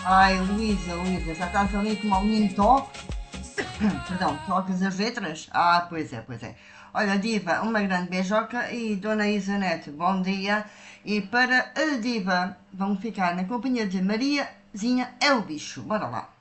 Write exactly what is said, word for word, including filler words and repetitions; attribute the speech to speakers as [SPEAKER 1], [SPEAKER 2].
[SPEAKER 1] Ai, Luísa, Luísa, já estás ali com o menino toque? Perdão, tocas as letras? Ah, pois é, pois é. Olha, Diva, uma grande beijoca e Dona Isanete, bom dia. E para a Diva, vamos ficar na companhia de Mariazinha é o bicho. Bora lá.